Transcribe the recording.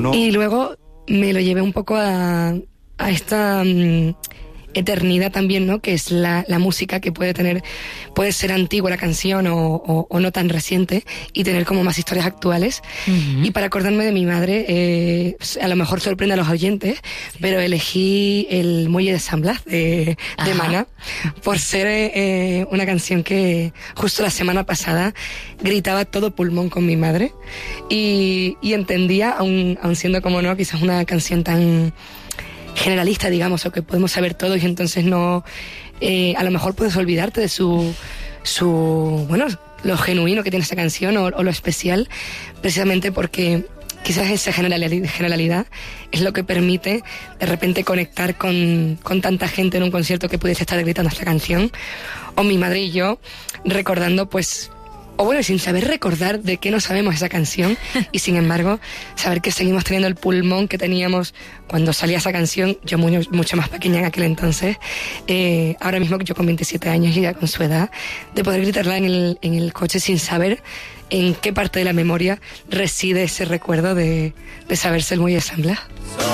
uno... Y luego me lo llevé un poco a esta eternidad también, ¿no? Que es la música que puede ser antigua la canción o no tan reciente y tener como más historias actuales. Uh-huh. Y para acordarme de mi madre, a lo mejor sorprende a los oyentes, pero elegí el Muelle de San Blas de Maná por ser una canción que justo la semana pasada gritaba todo pulmón con mi madre y entendía, aun siendo como no, quizás una canción tan generalista, digamos, o que podemos saber todos y entonces no, a lo mejor puedes olvidarte de su bueno, lo genuino que tiene esta canción o lo especial, precisamente porque quizás esa generalidad es lo que permite de repente conectar con tanta gente en un concierto que pudiese estar gritando esta canción, o mi madre y yo recordando pues, o bueno, sin saber recordar de qué no sabemos esa canción y sin embargo saber que seguimos teniendo el pulmón que teníamos cuando salía esa canción, yo mucho más pequeña en aquel entonces, ahora mismo yo con 27 años y ya con su edad, de poder gritarla en el coche sin saber en qué parte de la memoria reside ese recuerdo de saberse el Muelle de San Blas.